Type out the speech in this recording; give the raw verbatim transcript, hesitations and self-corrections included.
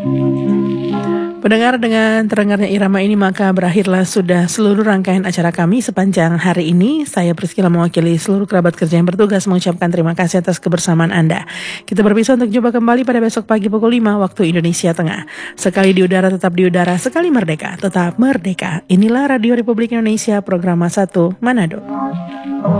Pendengar, dengan terdengarnya irama ini maka berakhirlah sudah seluruh rangkaian acara kami sepanjang hari ini. Saya Priscilla mewakili seluruh kerabat kerja yang bertugas mengucapkan terima kasih atas kebersamaan Anda. Kita berpisah untuk jumpa kembali pada besok pagi pukul lima waktu Indonesia Tengah. Sekali di udara tetap di udara, sekali merdeka tetap merdeka. Inilah Radio Republik Indonesia, program satu Manado.